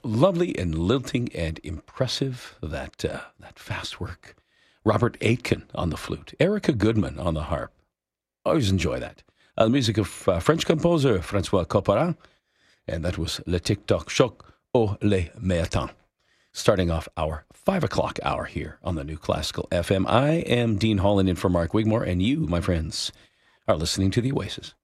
Lovely and lilting and impressive, that fast work. Robert Aitken on the flute. Erica Goodman on the harp. Always enjoy that. The music of French composer François Couperin. And that was Le Tic-Toc Choc au Le Matin. Starting off our 5 o'clock hour here on the New Classical FM. I am Dean Holland in for Mark Wigmore, and you, my friends, are listening to The Oasis.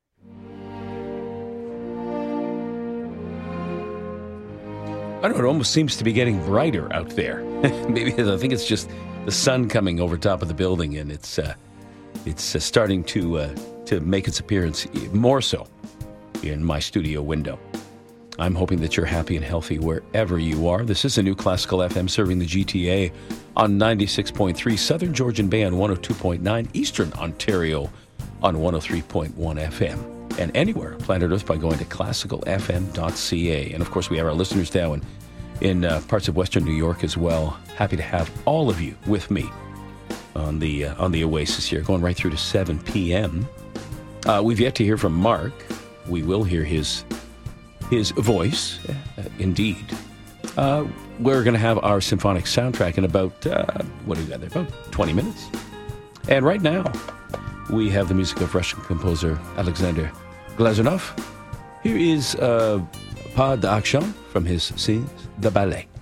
I don't know, it almost seems to be getting brighter out there. Maybe I think it's just the sun coming over top of the building, and it's starting to make its appearance more so in my studio window. I'm hoping that you're happy and healthy wherever you are. This is a New Classical FM serving the GTA on 96.3, Southern Georgian Bay on 102.9, Eastern Ontario on 103.1 FM. And anywhere planet Earth by going to classicalfm.ca. And of course, we have our listeners down in parts of Western New York as well. Happy to have all of you with me on the Oasis here, going right through to 7 p.m. We've yet to hear from Mark. We will hear his voice, indeed. We're going to have our symphonic soundtrack in about, what do we got there, about 20 minutes. And right now, we have the music of Russian composer Alexander Glazunov. Here is Pas d'Action from his scenes, The Ballet.